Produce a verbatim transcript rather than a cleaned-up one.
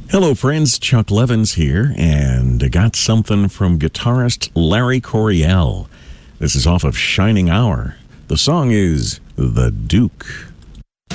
Hello, friends. Chuck Levins here, and I got something from guitarist Larry Coryell. This is off of Shining Hour. The song is The Duke.